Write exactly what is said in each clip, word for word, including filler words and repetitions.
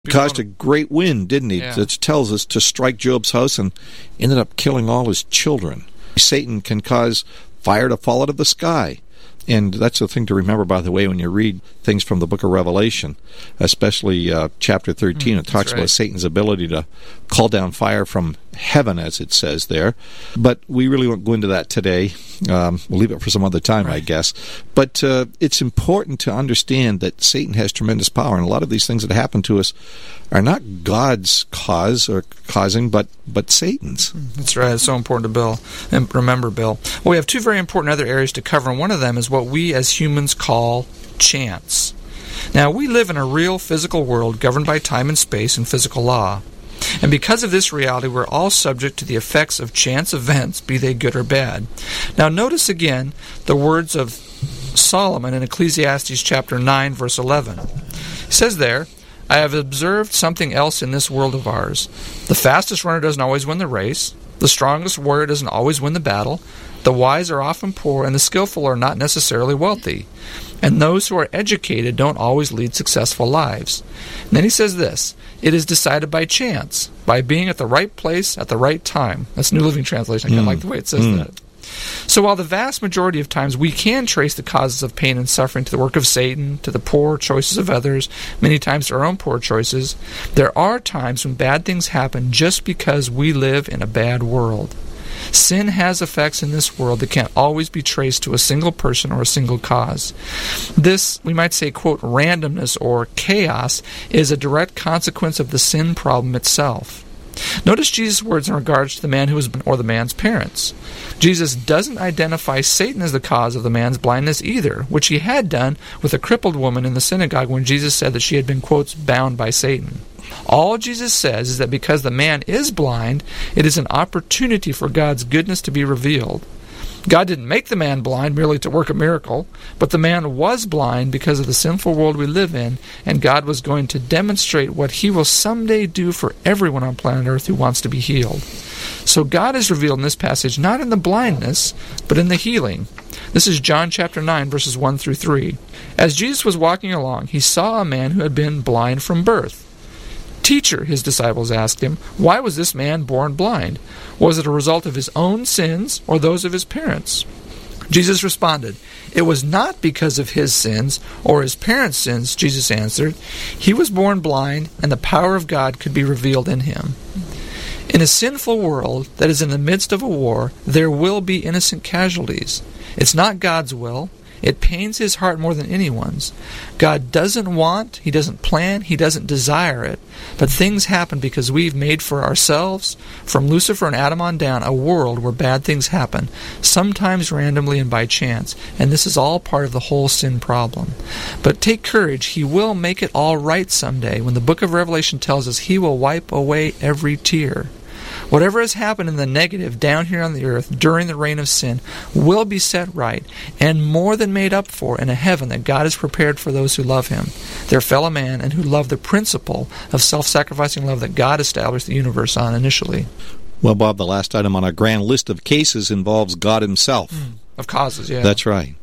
He caused a great wind, didn't he? Yeah. It tells us to strike Job's house and ended up killing all his children. Satan can cause fire to fall out of the sky. And that's the thing to remember, by the way, when you read things from the book of Revelation, especially uh, chapter thirteen. Mm, it talks right. about Satan's ability to call down fire from heaven, as it says there. But we really won't go into that today. Um, we'll leave it for some other time, right. I guess. But uh, it's important to understand that Satan has tremendous power, and a lot of these things that happen to us are not God's cause or causing, but, but Satan's. That's right. It's so important to Bill. And remember, Bill. Well, we have two very important other areas to cover, and one of them is what we as humans call chance. Now, we live in a real physical world governed by time and space and physical law. And because of this reality, we're all subject to the effects of chance events, be they good or bad. Now, notice again the words of Solomon in Ecclesiastes chapter nine, verse eleven. He says there, I have observed something else in this world of ours. The fastest runner doesn't always win the race. The strongest warrior doesn't always win the battle. The wise are often poor, and the skillful are not necessarily wealthy. And those who are educated don't always lead successful lives. And then he says this, it is decided by chance, by being at the right place at the right time. That's New Living Translation. I kind of mm. like the way it says mm. that. So while the vast majority of times we can trace the causes of pain and suffering to the work of Satan, to the poor choices of others, many times to our own poor choices, there are times when bad things happen just because we live in a bad world. Sin has effects in this world that can't always be traced to a single person or a single cause. This, we might say, quote, randomness or chaos is a direct consequence of the sin problem itself. Notice Jesus' words in regards to the man who was, or the man's parents. Jesus doesn't identify Satan as the cause of the man's blindness either, which he had done with a crippled woman in the synagogue when Jesus said that she had been, quotes, bound by Satan. All Jesus says is that because the man is blind, it is an opportunity for God's goodness to be revealed. God didn't make the man blind merely to work a miracle, but the man was blind because of the sinful world we live in, and God was going to demonstrate what he will someday do for everyone on planet Earth who wants to be healed. So God is revealed in this passage not in the blindness, but in the healing. This is John chapter nine, verses one through three. As Jesus was walking along, he saw a man who had been blind from birth. Teacher, his disciples asked him, why was this man born blind? Was it a result of his own sins or those of his parents? Jesus responded, it was not because of his sins or his parents' sins, Jesus answered. He was born blind, and the power of God could be revealed in him. In a sinful world that is in the midst of a war, there will be innocent casualties. It's not God's will. It pains his heart more than anyone's. God doesn't want, he doesn't plan, he doesn't desire it. But things happen because we've made for ourselves, from Lucifer and Adam on down, a world where bad things happen, sometimes randomly and by chance. And this is all part of the whole sin problem. But take courage, he will make it all right someday, when the book of Revelation tells us he will wipe away every tear. Whatever has happened in the negative down here on the earth during the reign of sin will be set right and more than made up for in a heaven that God has prepared for those who love him, their fellow man, and who love the principle of self-sacrificing love that God established the universe on initially. Well, Bob, the last item on our grand list of cases involves God himself. Mm, of causes, yeah. That's right.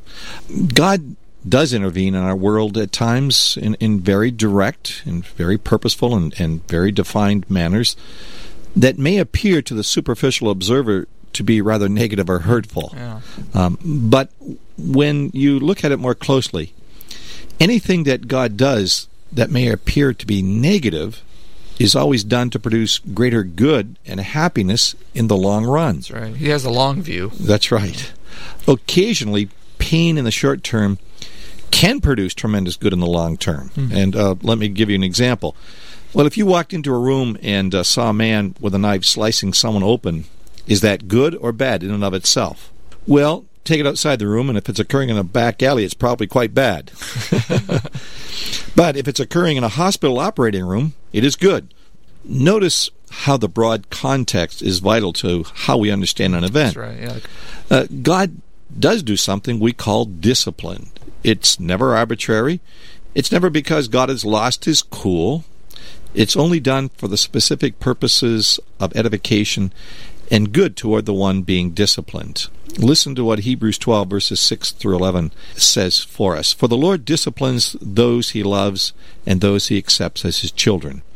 God does intervene in our world at times in, in very direct and very purposeful and, and very defined manners that may appear to the superficial observer to be rather negative or hurtful. Yeah. Um, but when you look at it more closely, anything that God does that may appear to be negative is always done to produce greater good and happiness in the long run. That's right. He has a long view. That's right. Occasionally, pain in the short term can produce tremendous good in the long term. Mm-hmm. And uh, let me give you an example. Well, if you walked into a room and uh, saw a man with a knife slicing someone open, is that good or bad in and of itself? Well, take it outside the room, and if it's occurring in a back alley, it's probably quite bad. But if it's occurring in a hospital operating room, it is good. Notice how the broad context is vital to how we understand an event. That's right, yeah. Uh, God does do something we call discipline. It's never arbitrary. It's never because God has lost his cool. It's only done for the specific purposes of edification and good toward the one being disciplined. Listen to what Hebrews twelve, verses six through eleven says for us. For the Lord disciplines those he loves and those he accepts as his children.